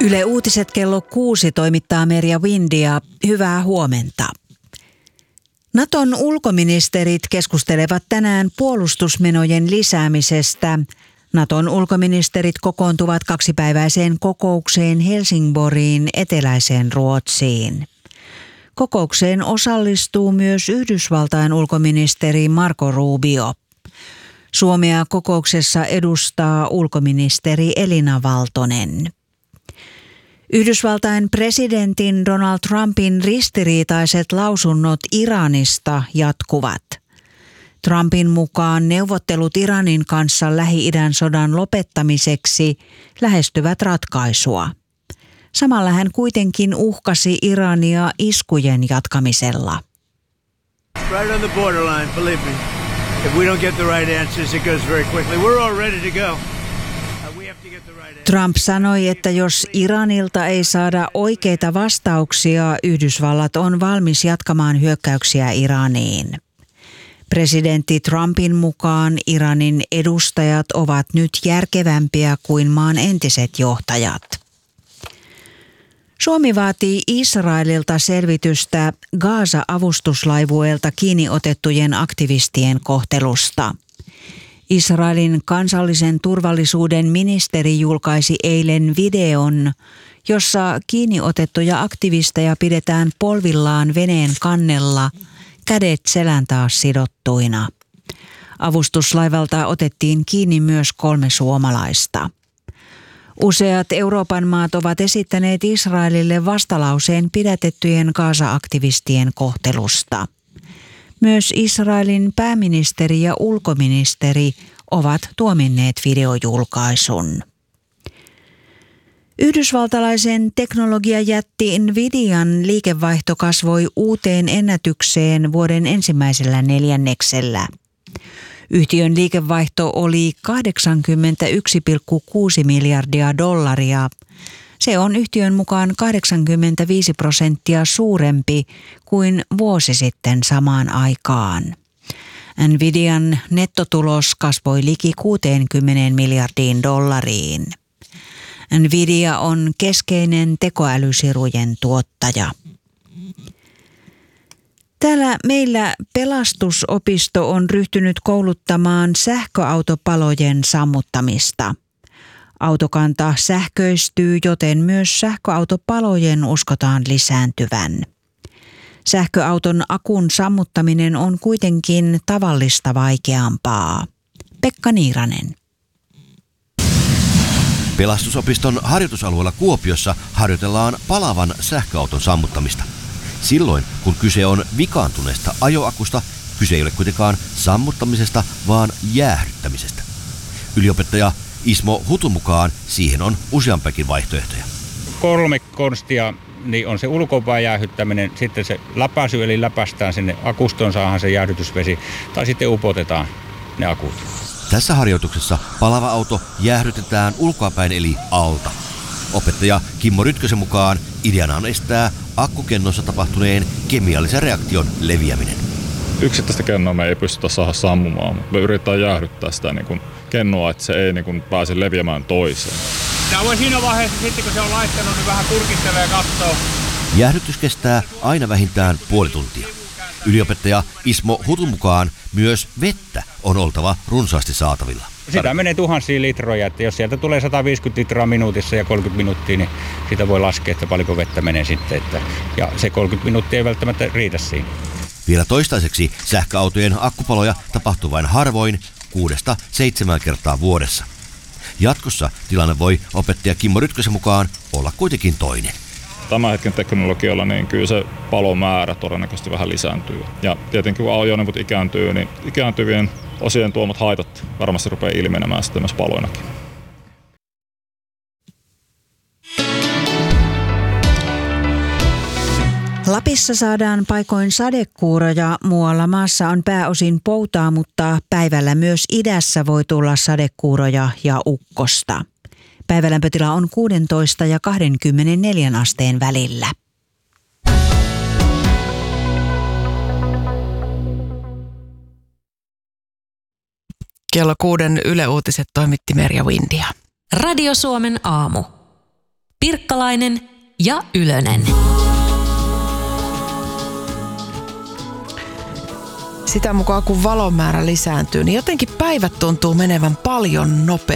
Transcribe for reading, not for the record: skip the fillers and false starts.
Yle Uutiset kello 6 toimittaa Merja Windia. Hyvää huomenta. Naton ulkoministerit keskustelevat tänään puolustusmenojen lisäämisestä. Naton ulkoministerit kokoontuvat kaksipäiväiseen kokoukseen Helsingborgiin eteläiseen Ruotsiin. Kokoukseen osallistuu myös Yhdysvaltain ulkoministeri Marco Rubio. Suomea kokouksessa edustaa ulkoministeri Elina Valtonen. Yhdysvaltain presidentin Donald Trumpin ristiriitaiset lausunnot Iranista jatkuvat. Trumpin mukaan neuvottelut Iranin kanssa Lähi-idän sodan lopettamiseksi lähestyvät ratkaisua. Samalla hän kuitenkin uhkasi Irania iskujen jatkamisella. Right on the borderline, believe me. If we don't get the right answers, it goes very quickly. We're all ready to go. Trump sanoi, että jos Iranilta ei saada oikeita vastauksia, Yhdysvallat on valmis jatkamaan hyökkäyksiä Iraniin. Presidentti Trumpin mukaan Iranin edustajat ovat nyt järkevämpiä kuin maan entiset johtajat. Suomi vaatii Israelilta selvitystä Gaza-avustuslaivueelta kiinni otettujen aktivistien kohtelusta. Israelin kansallisen turvallisuuden ministeri julkaisi eilen videon, jossa kiinni otettuja aktivisteja pidetään polvillaan veneen kannella, kädet selän taas sidottuina. Avustuslaivalta otettiin kiinni myös 3 suomalaista. Useat Euroopan maat ovat esittäneet Israelille vastalauseen pidätettyjen Gaza-aktivistien kohtelusta. Myös Israelin pääministeri ja ulkoministeri ovat tuominneet videojulkaisun. Yhdysvaltalaisen teknologiajätti Nvidian liikevaihto kasvoi uuteen ennätykseen vuoden ensimmäisellä neljänneksellä. Yhtiön liikevaihto oli $81,6 miljardia. Se on yhtiön mukaan 85% suurempi kuin vuosi sitten samaan aikaan. Nvidian nettotulos kasvoi liki $60 miljardiin. Nvidia on keskeinen tekoälysirujen tuottaja. Täällä meillä Pelastusopisto on ryhtynyt kouluttamaan sähköautopalojen sammuttamista. Autokanta sähköistyy, joten myös sähköautopalojen uskotaan lisääntyvän. Sähköauton akun sammuttaminen on kuitenkin tavallista vaikeampaa. Pekka Niiranen. Pelastusopiston harjoitusalueella Kuopiossa harjoitellaan palavan sähköauton sammuttamista. Silloin, kun kyse on vikaantuneesta ajoakusta, kyse ei ole kuitenkaan sammuttamisesta, vaan jäähdyttämisestä. Yliopettaja Ismo Hutun mukaan siihen on useampiakin vaihtoehtoja. 3 konstia niin on se ulkopäin jäähdyttäminen, sitten se läpäisy, eli läpäistään sinne akustoon, saadaan se jäähdytysvesi, tai sitten upotetaan ne akut. Tässä harjoituksessa palava auto jäähdytetään ulkoapäin eli alta. Opettaja Kimmo Rytkösen mukaan ideana on estää akkukennossa tapahtuneen kemiallisen reaktion leviäminen. Yksittäistä kennoa me ei pystytä saada sammumaan, mutta me yritetään jäähdyttää sitä kennoa, että se ei pääse leviämään toiseen. Tämä voi siinä vaiheessa sitten, kun se on laittanut, niin vähän kurkistelee ja katsoo. Jäähdytys kestää aina vähintään puoli tuntia. Yliopettaja Ismo Hutun mukaan myös vettä on oltava runsaasti saatavilla. Sitä menee tuhansia litroja, että jos sieltä tulee 150 litraa minuutissa ja 30 minuuttia, niin sitä voi laskea, että paljonko vettä menee sitten. Ja se 30 minuuttia ei välttämättä riitä siinä. Vielä toistaiseksi sähköautojen akkupaloja tapahtuu vain harvoin 6-7 kertaa vuodessa. Jatkossa tilanne voi opettaja Kimmo Rytkösen mukaan olla kuitenkin toinen. Tämän hetken teknologialla niin kyllä se palomäärä todennäköisesti vähän lisääntyy. Ja tietenkin kun ajoneuvot ikääntyy, niin ikääntyvien osien tuomat haitat varmasti rupeaa ilmenemään sitten myös paloinakin. Lapissa saadaan paikoin sadekuuroja, muualla maassa on pääosin poutaa, mutta päivällä myös idässä voi tulla sadekuuroja ja ukkosta. Päivälämpötila on 16 ja 24 asteen välillä. Kello 6 Yle Uutiset toimitti Merja Windia. Radio Suomen aamu. Pirkkalainen ja Ylönen. Sitä mukaan kun valon määrä lisääntyy, niin jotenkin päivät tuntuu menevän paljon nopeammin.